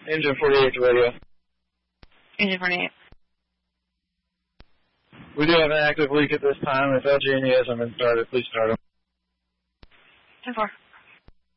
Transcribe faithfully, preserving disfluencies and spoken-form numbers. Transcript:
Engine forty-eight to radio. Engine forty-eight. We do have an active leak at this time. If L G N E has them been started, please start them. ten four.